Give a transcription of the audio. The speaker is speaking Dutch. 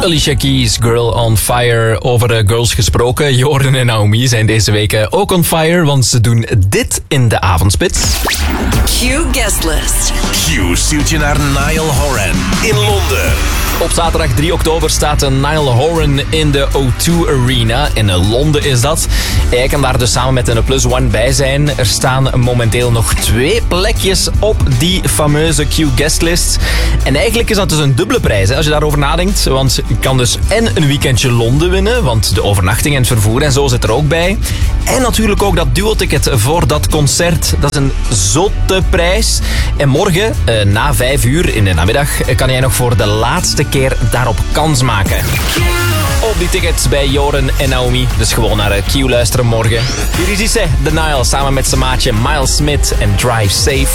Alicia Keys, Girl on Fire. Over girls gesproken, Joren en Naomi zijn deze week ook on fire, want ze doen dit in de avondspits. Q Guestlist. Q stuurt je naar Niall Horan in Londen. Op zaterdag 3 oktober staat Niall Horan in de O2 Arena. In Londen is dat. Hij kan daar dus samen met een Plus One bij zijn. Er staan momenteel nog 2 plekjes op die fameuze Q Guestlist. En eigenlijk is dat dus een dubbele prijs, hè, als je daarover nadenkt. Want je kan dus en een weekendje Londen winnen, want de overnachting en het vervoer en zo zit er ook bij. En natuurlijk ook dat duo-ticket voor dat concert. Dat is een zotte prijs. En morgen, na 5 uur in de namiddag, kan jij nog voor de laatste keer daarop kans maken. Op die tickets bij Joren en Naomi. Dus gewoon naar Q luisteren morgen. Hier is Isse, de Nile, samen met zijn maatje Miles Smith en Drive Safe.